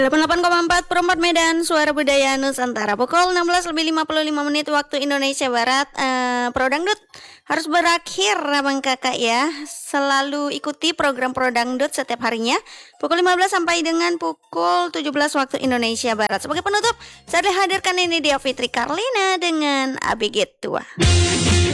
88,4 Perempat Medan, Suara Budaya Nusantara. Pukul 16:55 waktu Indonesia Barat. Pro Dangdut harus berakhir, abang kakak ya. Selalu ikuti program Pro Dangdut setiap harinya pukul 15 sampai dengan pukul 17 waktu Indonesia Barat. Sebagai penutup, saya hadirkan ini dia Fitri Karlina dengan ABG Tua.